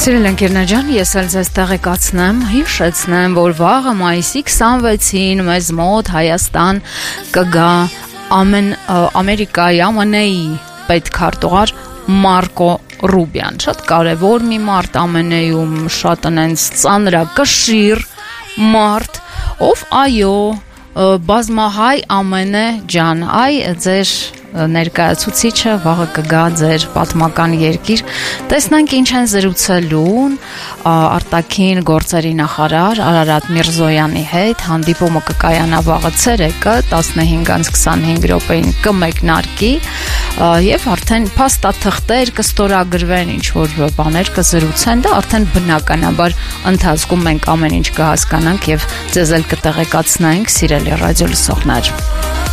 Սիրել ընկերներ ջան, ես էլ ձեզ տեղեկացնեմ, հիշեցնեմ, որ վաղը մայիսի 26-ին մեզ մոտ Հայաստան կգա Ամերիկայի ԱՄՆ-ի պետքարտուղար Մարկո Ռուբիան, շատ կարևոր մի մարդ ԱՄՆ-ում, շատ անենց ծանրակշիռ մարդ, ով այո, բազմահայ ԱՄՆ ջան, այ ձեր ներկայացուցիչը վաղը կգա ձեր պատմական երկիր, տեսնենք ինչ են զրուցելու արտաքին գործերի նախարար Արարատ Միրզոյանի հետ, հանդիպումը կկայանա վաղը ցերեկը 15:25 րոպեին կմեկնարկի եւ արդեն փաստաթղթեր կստորագրվեն, ինչ որ բաներ կզրուցեն, դա արդեն բնականաբար ընթացքում մենք ամեն ինչ կհասկանանք եւ ձեզ էլ կտեղեկացնենք, սիրելի ռադիո լսողներ։